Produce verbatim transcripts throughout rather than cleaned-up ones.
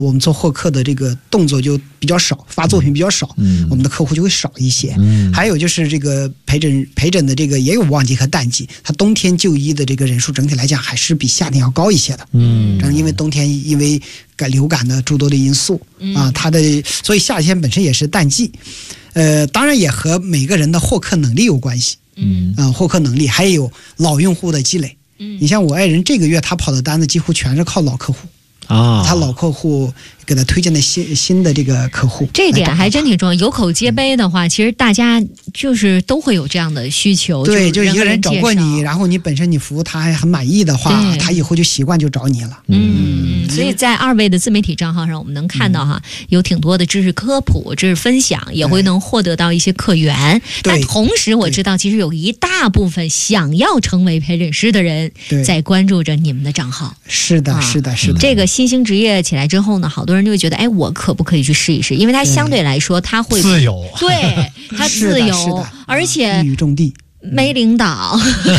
我们做获客的这个动作就比较少，发作品比较少，嗯，我们的客户就会少一些。嗯，还有就是这个陪诊陪诊的这个也有旺季和淡季，它冬天就医的这个人数整体来讲还是比夏天要高一些的。嗯，因为冬天因为感流感的诸多的因素啊，它的所以夏天本身也是淡季，呃，当然也和每个人的获客能力有关系。嗯，啊、呃，获客能力还有老用户的积累。嗯，你像我爱人这个月他跑的单子几乎全是靠老客户。啊，他老客户给他推荐的新新的这个客户， 这一点还真挺重要。有口皆碑的话，嗯、其实大家就是都会有这样的需求。 对，就一个人找过你，然后你本身你服务他还很满意的话，他以后就习惯就找你了。 嗯，所以在二位的自媒体账号上，我们能看到哈，嗯、有挺多的知识科普、知识分享，也会能获得到一些客源。但同时，我知道其实有一大部分想要成为陪诊师的人在关注着你们的账号。 是的， 啊、 是的，是的。 这个新兴职业起来之后呢，好多人就会觉得，哎，我可不可以去试一试？因为它相对来说，它会自由， 对，它自由，而且一语中的， 没领导。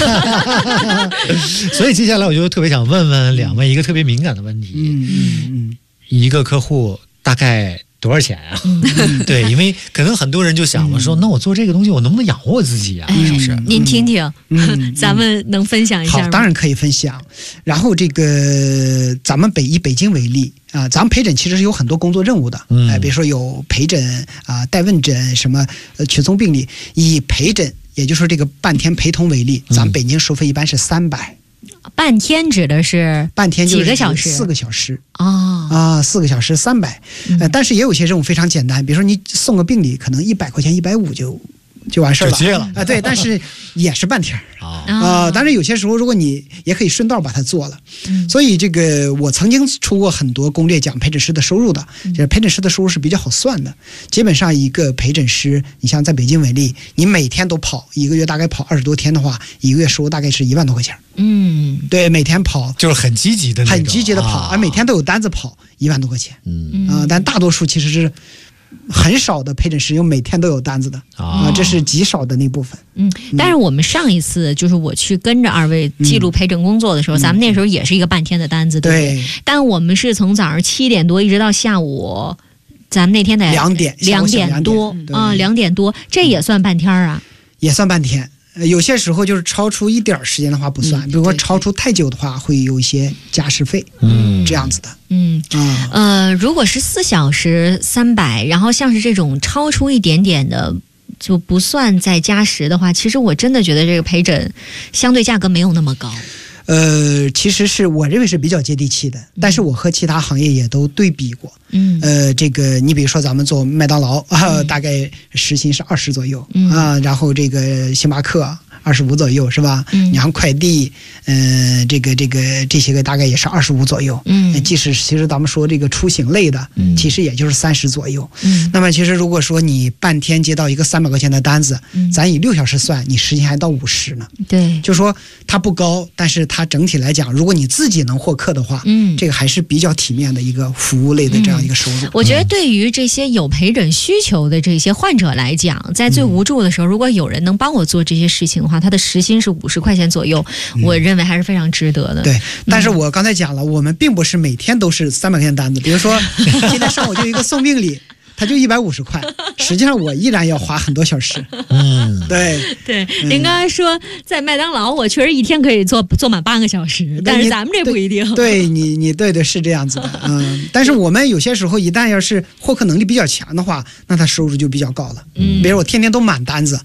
所以接下来我就特别想问问两位一个特别敏感的问题：嗯嗯嗯，一个客户大概多少钱啊？嗯、对，因为可能很多人就想了说，嗯、那我做这个东西，我能不能养活我自己啊？哎、是不是？ 您听听，嗯、咱们能分享一下吗？ 好，当然可以分享。然后这个咱们北以北京为例啊、呃，咱们陪诊其实是有很多工作任务的，嗯，哎、呃，比如说有陪诊啊、呃、带问诊什么呃群综病例，以陪诊也就是说这个半天陪同为例，咱们北京收费一般是三百。 半天指的是半天就是几个小时， 四个小时啊啊，四个小时三百。呃，但是也有些任务非常简单，比如说你送个病理，可能一百块钱、一百五就就完事儿了， 就接了啊。对，但是也是半天啊啊。但是有些时候，如果你也可以顺道把它做了，嗯、所以这个我曾经出过很多攻略讲陪诊师的收入的，就是陪诊师的收入是比较好算的。基本上一个陪诊师，你像在北京为例，你每天都跑，一个月大概跑二十多天的话，一个月收入大概是一万多块钱。嗯，对，每天跑就是很积极的那种， 很积极的跑，而、啊、每天都有单子跑，一万多块钱。嗯啊、呃，但大多数其实是很少的陪诊师有每天都有单子的啊、呃，这是极少的那部分。 嗯，但是我们上一次就是我去跟着二位记录陪诊工作的时候，嗯、咱们那时候也是一个半天的单子，对不对？对。但我们是从早上七点多一直到下午，咱们那天得两点， 两点多啊，两点多，这也算半天啊？ 也算半天。有些时候就是超出一点时间的话不算，嗯、比如说超出太久的话会有一些加时费，嗯，这样子的， 嗯啊呃，如果是四小时三百，然后像是这种超出一点点的就不算再加时的话，其实我真的觉得这个陪诊相对价格没有那么高。 呃，其实是我认为是比较接地气的，但是我和其他行业也都对比过。嗯，呃，这个你比如说咱们做麦当劳啊、呃，大概时薪是二十左右、嗯、啊，然后这个星巴克二十五左右是吧？嗯，然后快递，呃，这个这个这些个大概也是二十五左右。嗯，即使其实咱们说这个出行类的，嗯，其实也就是三十左右。嗯，那么其实如果说你半天接到一个三百块钱的单子，嗯，咱以六小时算，你时薪还到五十呢。 对， 就说它不高，但是它整体来讲，如果你自己能获客的话，嗯，这个还是比较体面的一个服务类的这样一个收入。嗯、 我觉得对于这些有陪诊需求的这些患者来讲，在最无助的时候，嗯、如果有人能帮我做这些事情的话，他的时薪是五十块钱左右，嗯、我认为还是非常值得的。 对，但是我刚才讲了，嗯、我们并不是每天都是三百块钱单子，比如说今天上午就有一个送病理。他就一百五十块，实际上我依然要花很多小时。嗯，对对。您刚才说在麦当劳，我确实一天可以做做满八个小时，但是咱们这不一定。 对你，你对对是这样子的，嗯。但是我们有些时候一旦要是获客能力比较强的话，那他收入就比较高了。嗯，比如我天天都满单子，